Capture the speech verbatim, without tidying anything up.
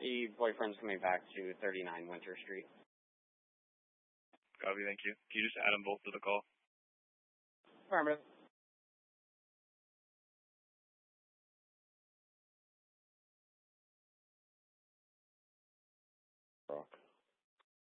The boyfriend's coming back to thirty-nine Winter Street. Copy, thank you. Can you just add them both to the call? Affirmative.